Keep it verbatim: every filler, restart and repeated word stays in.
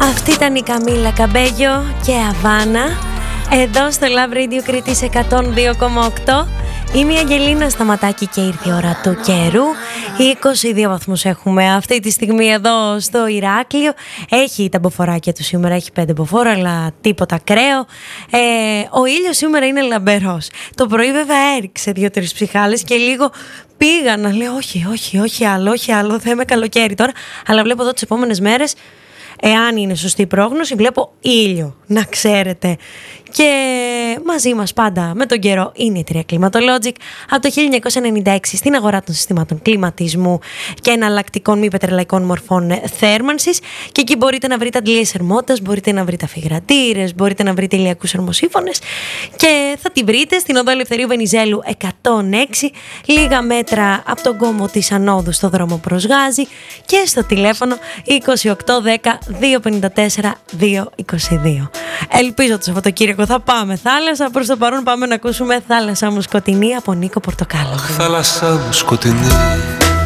Αυτή ήταν η Καμίλα Καμπέγιο και Αβάνα εδώ στο Love Radio Κρήτης εκατόν δύο κόμμα οκτώ. Είμαι η Αγγελίνα Σταματάκη και ήρθε η ώρα του καιρού. είκοσι δύο βαθμούς έχουμε αυτή τη στιγμή εδώ στο Ηράκλειο. Έχει τα μποφοράκια του σήμερα, έχει πέντε μποφόρ, αλλά τίποτα ακραίο. Ε, ο ήλιος σήμερα είναι λαμπερός. Το πρωί βέβαια έριξε δύο-τρεις ψυχάλες και λίγο πήγα να λέω όχι, όχι, όχι άλλο, όχι άλλο, θα είμαι καλοκαίρι τώρα. Αλλά βλέπω εδώ τις επόμενες μέρες, εάν είναι σωστή η πρόγνωση, βλέπω ήλιο, να ξέρετε. Και μαζί μας πάντα με τον καιρό είναι η Τρία Climatologic από το χίλια εννιακόσια ενενήντα έξι στην αγορά των συστημάτων κλιματισμού και εναλλακτικών μη πετρελαϊκών μορφών θέρμανσης. Και εκεί μπορείτε να βρείτε αντλίες θερμότητας, μπορείτε να βρείτε αφιγρατήρες, μπορείτε να βρείτε ηλιακούς θερμοσύφωνες και θα τη βρείτε στην οδό Ελευθερίου Βενιζέλου εκατόν έξι, λίγα μέτρα από τον κόμμο της Ανόδου στο δρόμο προς Γάζη, και στο τηλέφωνο είκοσι οκτώ δέκα διακόσια πενήντα τέσσερα διακόσια είκοσι δύο. Ελπίζω το Σαββατοκύριακο θα πάμε θάλασσα. Προς το παρόν πάμε να ακούσουμε Θάλασσα μου σκοτεινή από Νίκο Πορτοκάλο. Αχ, θάλασσα μου σκοτεινή,